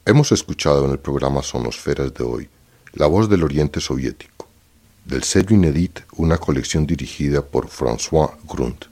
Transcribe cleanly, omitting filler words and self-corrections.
Hemos escuchado en el programa Sonosferas de hoy La voz del Oriente Soviético, del sello Inédit, una colección dirigida por François Grunt.